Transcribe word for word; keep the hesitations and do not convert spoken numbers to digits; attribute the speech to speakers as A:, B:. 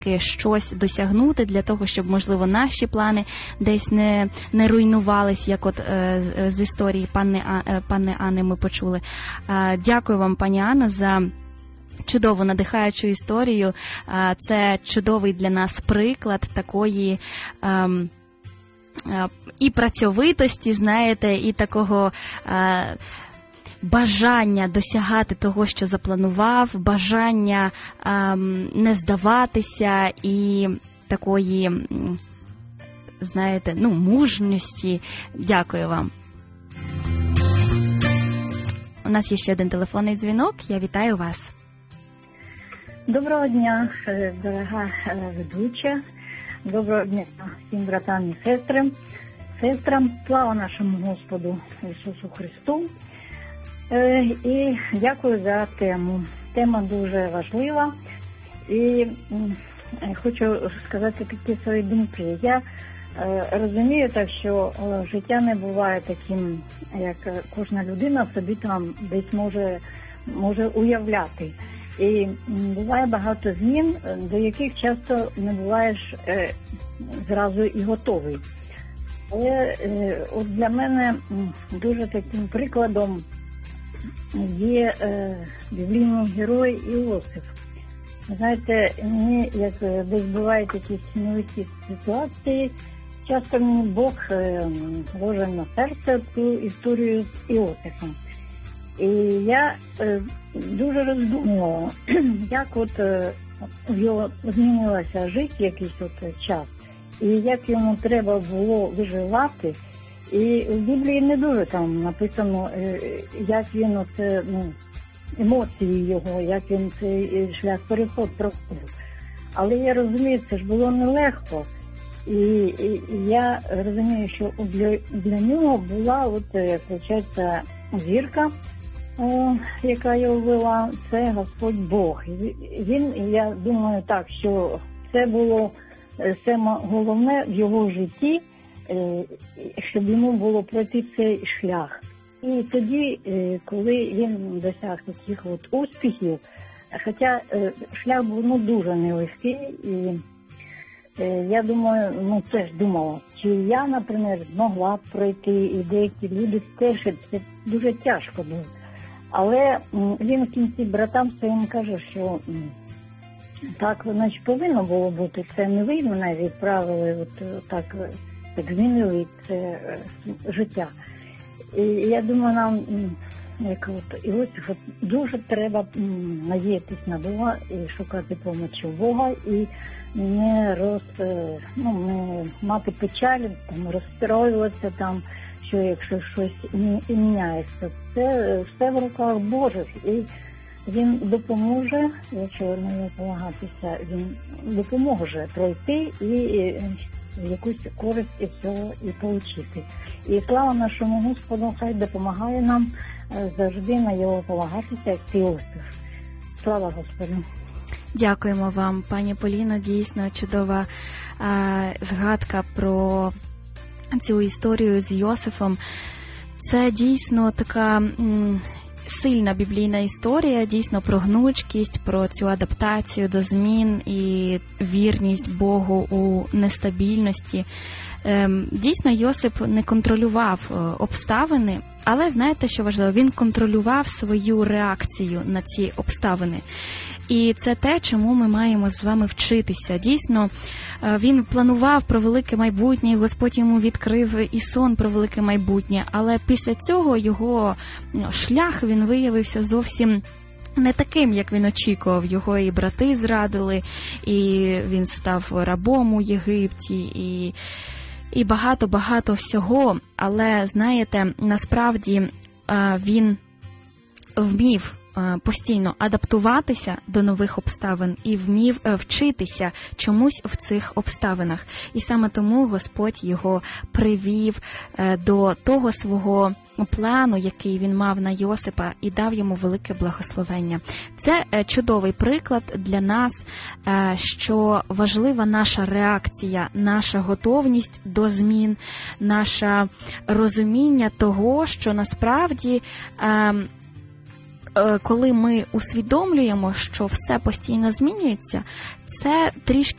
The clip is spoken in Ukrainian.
A: щось досягнути для того, щоб, можливо, наші плани десь не, не руйнувались, як от е, з історії пани, е, пани Анни ми почули. Е, дякую вам, пані Анна, за чудову, надихаючу історію. Е, це чудовий для нас приклад такої е, е, і працьовитості, знаєте, і такого Е, бажання досягати того, що запланував, бажання ем, не здаватися і такої, знаєте, ну, мужності. Дякую вам. У нас є ще один телефонний дзвінок. Я вітаю вас.
B: Доброго дня, дорога ведуча. Доброго дня всім братам і сестрам. Сестрам, слава нашому Господу Ісусу Христу. І дякую за тему. Тема дуже важлива. І хочу сказати такі свої думки. Я розумію так, що життя не буває таким, як кожна людина собі там десь може, може уявляти. І буває багато змін, до яких часто не буваєш зразу і готовий. Але от для мене дуже таким прикладом є е, біблійний герой Іосиф. Знаєте, мені, як десь бувають якісь невеликі ситуації, часто мені Бог е, ложить на серце цю історію з Іосифом. І я е, дуже роздумувала, як от е, його змінилася життя якийсь от час, і як йому треба було виживати. І в Біблії не дуже там написано, як він оце, ну, емоції його, як він цей шлях переход проходив. Але я розумію, це ж було нелегко. І, і, і я розумію, що для, для нього була, от, виходить, зірка, о, яка його вела, це Господь Бог. І він, я думаю так, що це було саме головне в його житті, щоб йому було пройти цей шлях. І тоді, коли він досяг таких от успіхів, хоча шлях був ну, дуже нелегкий, і я думаю, ну теж думала, чи я, наприклад, змогла б пройти, і деякі люди теж, це дуже тяжко було. Але він в кінці братам своїм каже, що так, значить, повинно було бути, це не ви мене відправили, от так, так змінили це життя. І я думаю, нам, як от Іосиф, от дуже треба надіятись на Бога і шукати помочі у Бога, і не роз, ну, не мати печалі, там, розстроюватися там, що якщо щось міняється. Це все в руках Божих, і він допоможе, якщо на нього полагатися, він допоможе пройти і якусь користь із цього і отримати. І слава нашому Господу, хай допомагає нам завжди на його полагатися, як Іосиф. Слава Господу.
A: Дякуємо вам, пані Поліно, дійсно чудова е, згадка про цю історію з Йосифом. Це дійсно така м, сильна біблійна історія, дійсно про гнучкість, про цю адаптацію до змін і вірність Богу у нестабільності. Дійсно, Йосип не контролював обставини, але знаєте, що важливо? Він контролював свою реакцію на ці обставини. І це те, чому ми маємо з вами вчитися. Дійсно, він планував про велике майбутнє, Господь йому відкрив і сон про велике майбутнє, але після цього його шлях, він виявився зовсім не таким, як він очікував. Його і брати зрадили, і він став рабом у Єгипті, і, і багато-багато всього. Але, знаєте, насправді він вмів постійно адаптуватися до нових обставин і вмів вчитися чомусь в цих обставинах. І саме тому Господь його привів до того свого плану, який він мав на Йосипа, і дав йому велике благословення. Це чудовий приклад для нас, що важлива наша реакція, наша готовність до змін, наше розуміння того, що насправді коли ми усвідомлюємо, що все постійно змінюється, це трішки